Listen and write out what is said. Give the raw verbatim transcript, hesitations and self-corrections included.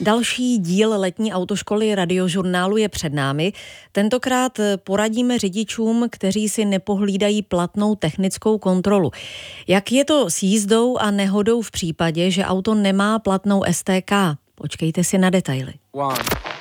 Další díl letní autoškoly Radiožurnálu je před námi. Tentokrát poradíme řidičům, kteří si nepohlídají platnou technickou kontrolu. Jak je to s jízdou a nehodou v případě, že auto nemá platnou S T K? Počkejte si na detaily. One.